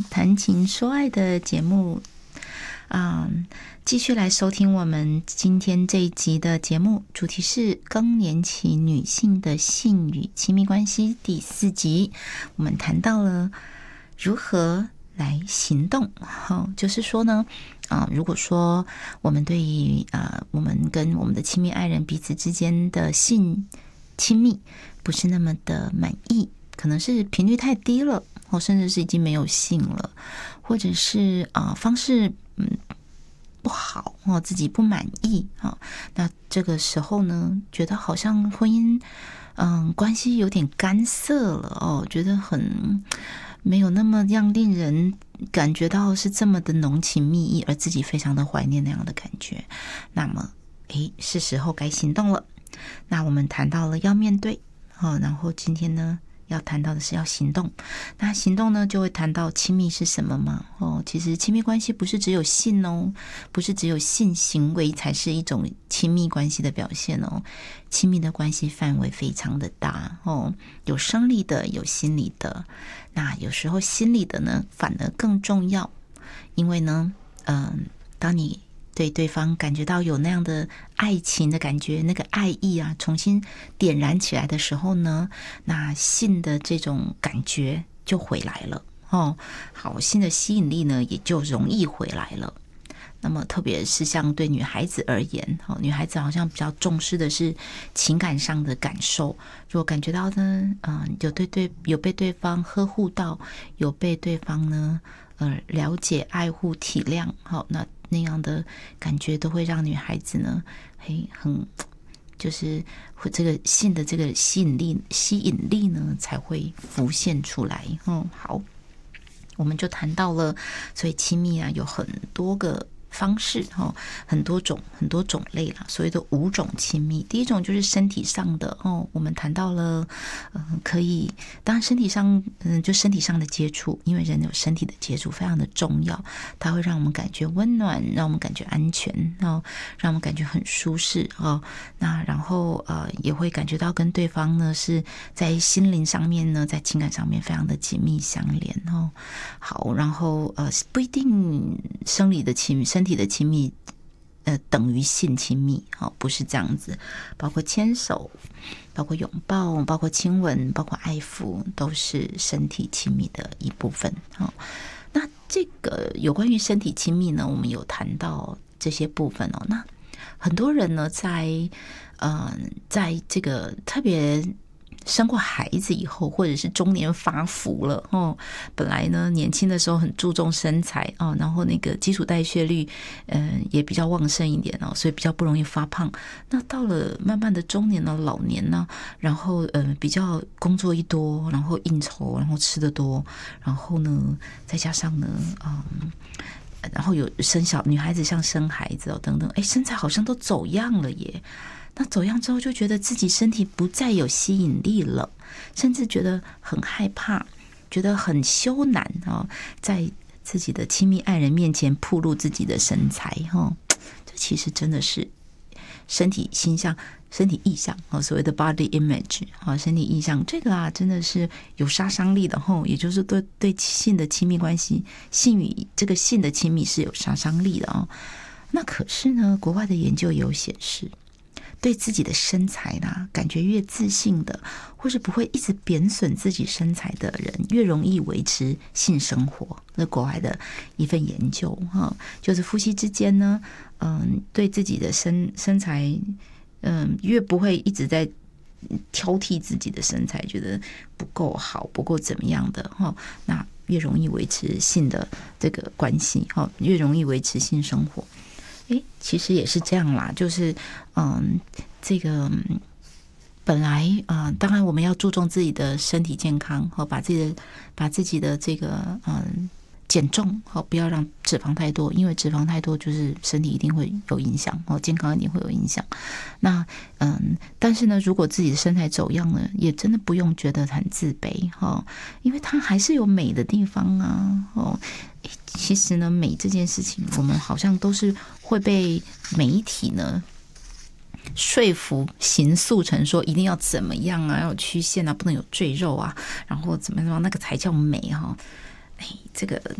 谈情说爱的节目，继续来收听我们今天这一集的节目，主题是更年期女性的性与亲密关系第4集。我们谈到了如何来行动，就是说呢，如果说我们对于我们跟我们的亲密爱人彼此之间的性亲密不是那么的满意，可能是频率太低了，甚至是已经没有性了，或者是方式不好，自己不满意，那这个时候呢，觉得好像婚姻关系有点干涩了，觉得很没有那么样令人感觉到是这么的浓情蜜意，而自己非常的怀念那样的感觉。那么是时候该行动了。那我们谈到了要面对，然后今天呢要谈到的是要行动。那行动呢就会谈到亲密是什么嘛？其实亲密关系不是只有性不是只有性行为才是一种亲密关系的表现亲密的关系范围非常的大有生理的，有心理的。那有时候心理的呢反而更重要，因为呢当你对对方感觉到有那样的爱情的感觉，那个爱意重新点燃起来的时候呢，那性的这种感觉就回来了好，性的吸引力呢也就容易回来了。那么特别是像对女孩子而言，女孩子好像比较重视的是情感上的感受，如果感觉到呢有被对方呵护到，有被对方呢了解、爱护、体谅，那样的感觉都会让女孩子呢很就是这个性的这个吸引力呢才会浮现出来好，我们就谈到了，所以亲密有很多个方式很多种类啦，所谓的5种亲密。第一种就是身体上的我们谈到了可以，当然身体上就身体上的接触，因为人有身体的接触非常的重要，它会让我们感觉温暖，让我们感觉安全让我们感觉很舒适那然后也会感觉到跟对方呢是在心灵上面呢，在情感上面非常的紧密相连好，然后不一定身体的亲密等于性亲密不是这样子，包括牵手，包括拥抱，包括亲吻，包括爱抚，都是身体亲密的一部分那这个有关于身体亲密呢，我们有谈到这些部分那很多人呢在这个特别生过孩子以后，或者是中年发福了本来呢年轻的时候很注重身材然后那个基础代谢率也比较旺盛一点所以比较不容易发胖。那到了慢慢的中年老年呢，然后比较工作一多，然后应酬，然后吃得多，然后呢再加上呢然后有女孩子像生孩子等等，身材好像都走样了耶。那走样之后就觉得自己身体不再有吸引力了，甚至觉得很害怕，觉得很羞赧在自己的亲密爱人面前暴露自己的身材这其实真的是身体倾向、身体意象所谓的 body image 身体意象，这个真的是有杀伤力的也就是对性的亲密关系，性与这个性的亲密是有杀伤力的那可是呢，国外的研究也有显示，对自己的身材感觉越自信的，或是不会一直贬损自己身材的人，越容易维持性生活。那国外的一份研究就是夫妻之间呢对自己的身材越不会一直在挑剔自己的身材，觉得不够好，不够怎么样的那越容易维持性的这个关系越容易维持性生活。其实也是这样啦，就是这个本来当然我们要注重自己的身体健康把自己的这个减重不要让脂肪太多，因为脂肪太多就是身体一定会有影响健康一定会有影响。那但是呢，如果自己的身材走样了，也真的不用觉得很自卑因为它还是有美的地方其实呢，美这件事情我们好像都是会被媒体呢说服形塑成说一定要怎么样要有曲线不能有赘肉然后怎么样那个才叫美这个